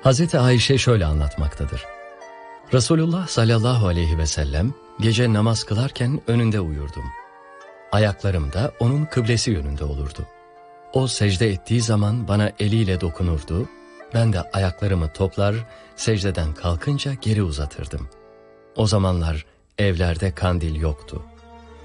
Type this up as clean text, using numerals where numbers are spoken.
Hazreti Ayşe şöyle anlatmaktadır. Resulullah sallallahu aleyhi ve sellem gece namaz kılarken önünde uyurdum. Ayaklarım da onun kıblesi yönünde olurdu. O secde ettiği zaman bana eliyle dokunurdu, ben de ayaklarımı toplar, secdeden kalkınca geri uzatırdım. O zamanlar evlerde kandil yoktu.